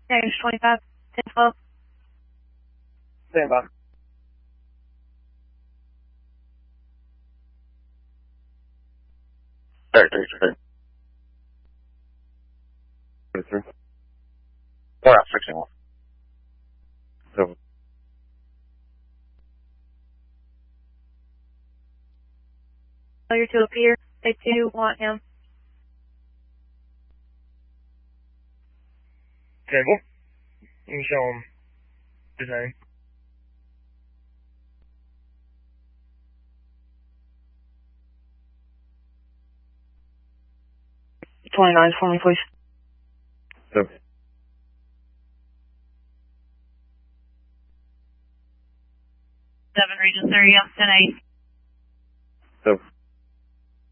There's 25, 10, 12. Stand by. There. 33. 4 out 61. So. Failure to appear. They do want him. Table. You can show him his name. $29 for me, please. So. 7 Region 30, 10-8.